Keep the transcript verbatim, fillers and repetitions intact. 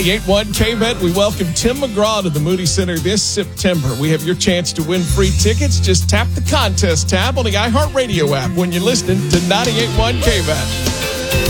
ninety-eight point one K V E T, we welcome Tim McGraw to the Moody Center this September. We have your chance to win free tickets. Just tap the contest tab on the iHeartRadio app when you're listening to ninety-eight point one K V E T.